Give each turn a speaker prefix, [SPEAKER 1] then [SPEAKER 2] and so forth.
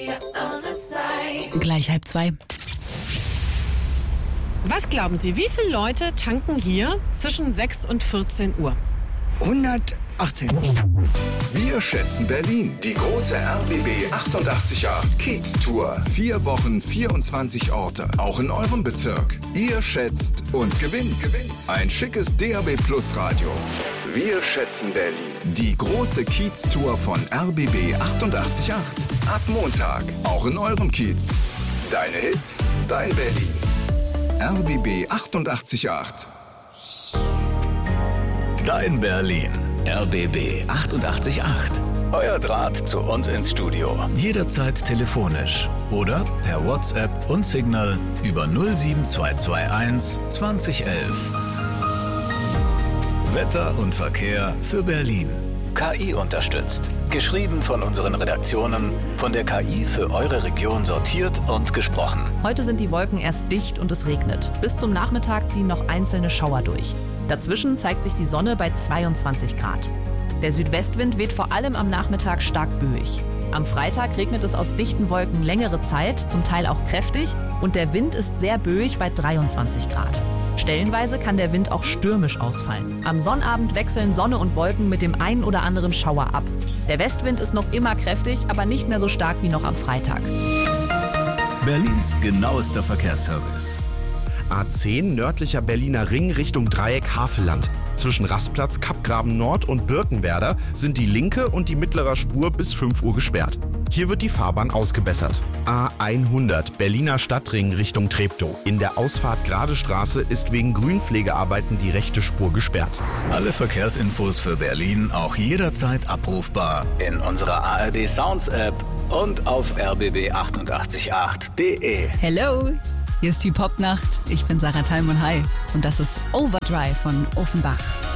[SPEAKER 1] Gleich 1:30.
[SPEAKER 2] Was glauben Sie, wie viele Leute tanken hier zwischen 6 und 14 Uhr?
[SPEAKER 3] 118.
[SPEAKER 4] Wir schätzen Berlin. Die große RBB 888 Kiez Tour. 4 Wochen, 24 Orte. Auch in eurem Bezirk. Ihr schätzt und gewinnt. Ein schickes DAB Plus Radio. Wir schätzen Berlin. Die große Kiez Tour von RBB 888. Ab Montag. Auch in eurem Kiez. Deine Hits, dein Berlin. RBB 888.
[SPEAKER 5] Dein Berlin. RBB 888. Euer Draht zu uns ins Studio. Jederzeit telefonisch oder per WhatsApp und Signal über 07221 2011. Wetter und Verkehr für Berlin. KI unterstützt. Geschrieben von unseren Redaktionen, von der KI für eure Region sortiert und gesprochen.
[SPEAKER 6] Heute sind die Wolken erst dicht und es regnet. Bis zum Nachmittag ziehen noch einzelne Schauer durch. Dazwischen zeigt sich die Sonne bei 22 Grad. Der Südwestwind weht vor allem am Nachmittag stark böig. Am Freitag regnet es aus dichten Wolken längere Zeit, zum Teil auch kräftig, und der Wind ist sehr böig bei 23 Grad. Stellenweise kann der Wind auch stürmisch ausfallen. Am Sonnabend wechseln Sonne und Wolken mit dem einen oder anderen Schauer ab. Der Westwind ist noch immer kräftig, aber nicht mehr so stark wie noch am Freitag.
[SPEAKER 5] Berlins genauester Verkehrsservice.
[SPEAKER 7] A10 nördlicher Berliner Ring Richtung Dreieck Havelland. Zwischen Rastplatz, Kappgraben Nord und Birkenwerder sind die linke und die mittlere Spur bis 5 Uhr gesperrt. Hier wird die Fahrbahn ausgebessert. A100 Berliner Stadtring Richtung Treptow. In der Ausfahrt Grade Straße ist wegen Grünpflegearbeiten die rechte Spur gesperrt.
[SPEAKER 5] Alle Verkehrsinfos für Berlin auch jederzeit abrufbar in unserer ARD Sounds App und auf rbb888.de.
[SPEAKER 1] Hello, hier ist die Popnacht. Ich bin Sarah Thalmann. Hi. Und das ist Overdrive von Offenbach.